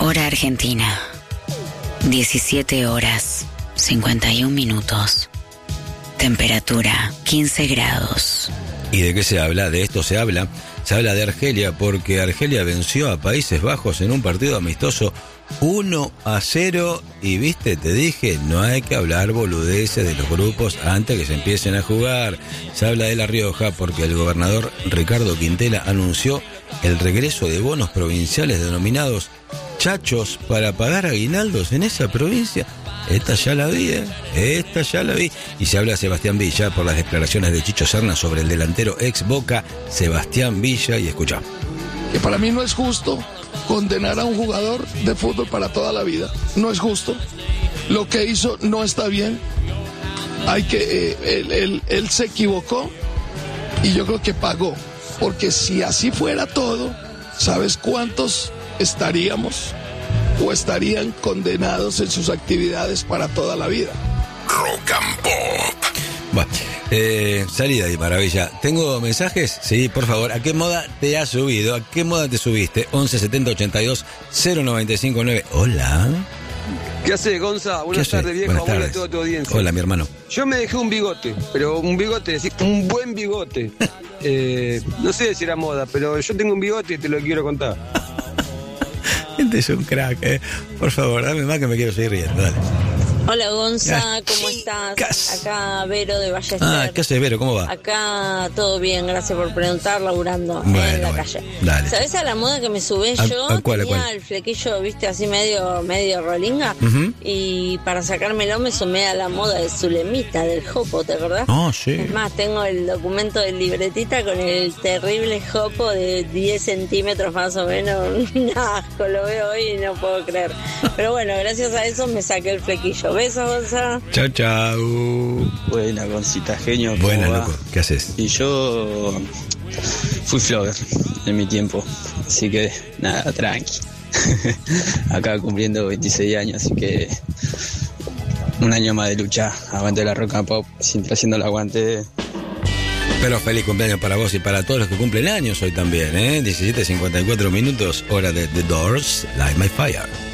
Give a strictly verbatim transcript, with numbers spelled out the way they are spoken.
Hora Argentina, diecisiete horas, cincuenta y un minutos. Temperatura, quince grados. ¿Y de qué se habla? De esto se habla. Se habla de Argelia porque Argelia venció a Países Bajos en un partido amistoso uno a cero. Y viste, te dije, no hay que hablar boludeces de los grupos antes que se empiecen a jugar. Se habla de La Rioja porque el gobernador Ricardo Quintela anunció el regreso de bonos provinciales denominados chachos para pagar aguinaldos en esa provincia. Esta ya la vi, ¿eh? Esta ya la vi. Y se habla de Sebastián Villa por las declaraciones de Chicho Serna sobre el delantero ex Boca, Sebastián Villa. Y escucha. Que para mí no es justo condenar a un jugador de fútbol para toda la vida. No es justo. Lo que hizo no está bien. Hay que, eh, él, él, él se equivocó y yo creo que pagó. Porque si así fuera todo, ¿sabes cuántos estaríamos o estarían condenados en sus actividades para toda la vida? Rock and Pop. Bueno, eh, salida de maravilla. ¿Tengo mensajes? Sí, por favor. ¿A qué moda te has subido? ¿A qué moda te subiste? once setenta ochenta y dos cero noventa y cinco nueve. Hola. ¿Qué haces, Gonza? Buenas tardes, viejo. Buenas tardes. Hola a toda tu audiencia. Hola, mi hermano. Yo me dejé un bigote, pero un bigote, decir, un buen bigote. eh, no sé si era moda, pero yo tengo un bigote y te lo quiero contar. Este es un crack, eh. Por favor, dame más que me quiero seguir riendo, dale. Hola, Gonza, Ah, ¿cómo estás? chicas. Acá Vero de Ballester. Ah, ¿qué haces, Vero? ¿Cómo va? Acá todo bien, gracias por preguntar, laburando Bueno, en la bueno, calle. dale. ¿Sabés a la moda que me subí ¿A- yo? a cuál, a Tenía cuál? el flequillo, viste, así medio medio rolinga. Ujú. Y para sacármelo me sumé a la moda de Zulemita, del Jopo, ¿te acordás? Oh, sí. Es más, tengo el documento de libretita con el terrible Jopo de diez centímetros más o menos. Un asco, lo veo hoy y no puedo creer. Pero bueno, gracias a eso me saqué el flequillo. Besos, Gonza. Chau, chau. Buena, Goncita, genio. ¿cómo Buenas, va? loco. ¿Qué haces? Y yo fui flogger en mi tiempo, así que nada, tranqui. Acá cumpliendo veintiséis años, así que un año más de lucha. Aguante la rock and pop, siempre haciendo el aguante. Pero feliz cumpleaños para vos y para todos los que cumplen años hoy también, ¿eh? diecisiete cincuenta y cuatro minutos, hora de The Doors, Light My Fire.